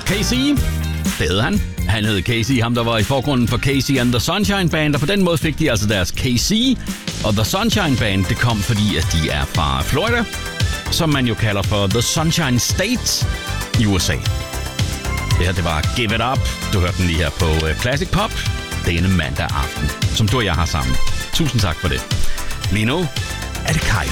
Casey, det hed han. Han hed Casey, ham der var i forgrunden for Casey and the Sunshine Band, og på den måde fik de altså deres Casey. Og The Sunshine Band, det kom fordi, at de er fra Florida, som man jo kalder for The Sunshine State i USA. Det her, det var Give It Up. Du hørte den lige her på Classic Pop denne mandag aften, som du og jeg har sammen. Tusind tak for det. Lige nu er det Kai.